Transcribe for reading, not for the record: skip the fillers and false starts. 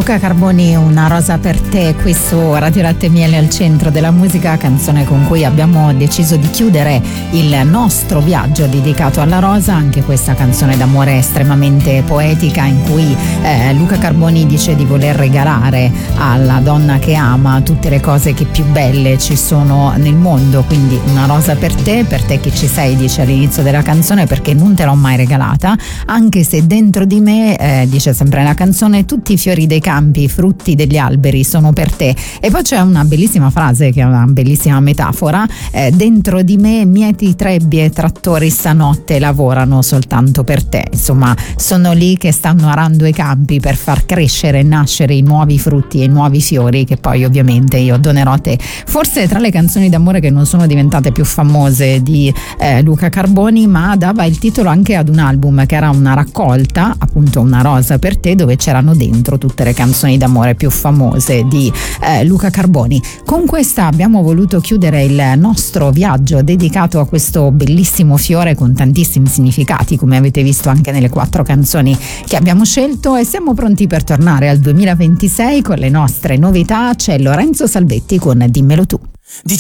Luca Carboni, Una rosa per te, qui su Radio Latte e Miele al centro della musica, canzone con cui abbiamo deciso di chiudere il nostro viaggio dedicato alla rosa, anche questa canzone d'amore estremamente poetica in cui Luca Carboni dice di voler regalare alla donna che ama tutte le cose che più belle ci sono nel mondo, quindi una rosa per te che ci sei, dice all'inizio della canzone, perché non te l'ho mai regalata, anche se dentro di me, dice sempre nella canzone, tutti i fiori dei campi, i frutti degli alberi sono per te. E poi c'è una bellissima frase che è una bellissima metafora, dentro di me mieti trebbie e trattori stanotte lavorano soltanto per te. Insomma, sono lì che stanno arando i campi per far crescere e nascere i nuovi frutti e i nuovi fiori che poi ovviamente io donerò a te. Forse tra le canzoni d'amore che non sono diventate più famose di Luca Carboni, ma dava il titolo anche ad un album che era una raccolta, appunto Una rosa per te, dove c'erano dentro tutte le canzoni d'amore più famose di Luca Carboni. Con questa abbiamo voluto chiudere il nostro viaggio dedicato a questo bellissimo fiore con tantissimi significati, come avete visto anche nelle 4 canzoni che abbiamo scelto, e siamo pronti per tornare al 2026 con le nostre novità. C'è Lorenzo Salvetti con Dimmelo tu.